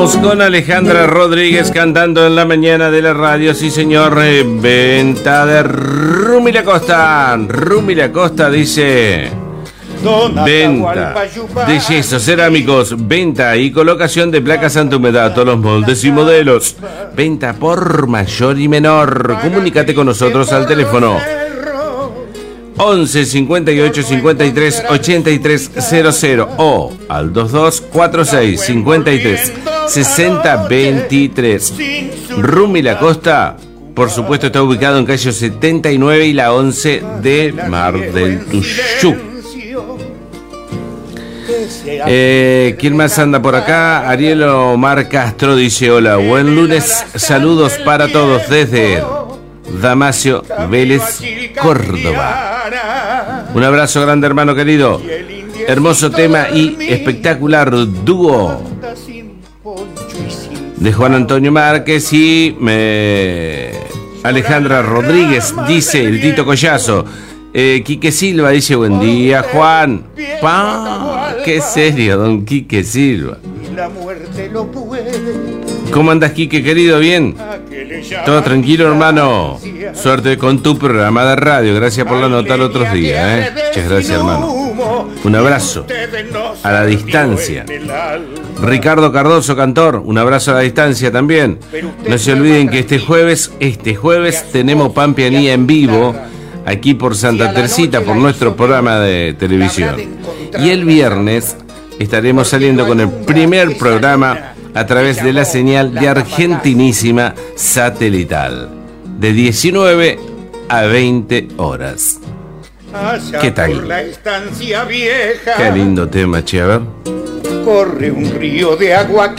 Vamos con Alejandra Rodríguez cantando en la mañana de la radio. Sí, señor. Venta de Rumi La Costa. Rumi La Costa dice: venta de yesos cerámicos, venta y colocación de placas antihumedad, todos los moldes y modelos. Venta por mayor y menor. Comunícate con nosotros al teléfono 11 58 53 83 00 o al 22 46 53 60 23. Rumi La Costa, por supuesto, está ubicado en calle 79 y la 11 de Mar del Tuyú. ¿Quién más anda por acá? Ariel Omar Castro dice: hola, buen lunes, saludos para todos desde Damasio Vélez, Córdoba. Un abrazo grande, hermano querido. Hermoso tema y espectacular dúo de Juan Antonio Márquez y Alejandra Rodríguez, dice el Tito Collazo. Quique Silva dice: buen día, Juan. Qué serio, don Quique Silva. ¿Cómo andas, Quique, querido? ¿Bien? ¿Todo tranquilo, hermano? Suerte con tu programa de radio. Gracias por la nota el otro día, Muchas gracias, hermano. Un abrazo a la distancia. Ricardo Cardoso, cantor, un abrazo a la distancia también. No se olviden que este jueves tenemos Pampeanía en vivo aquí por Santa Teresita, por nuestro programa de televisión. Y el viernes estaremos saliendo con el primer programa a través de la señal de Argentinísima Satelital, de 19 a 20 horas. ¿Qué tal? Qué lindo tema, che, a ver. Corre un río de agua.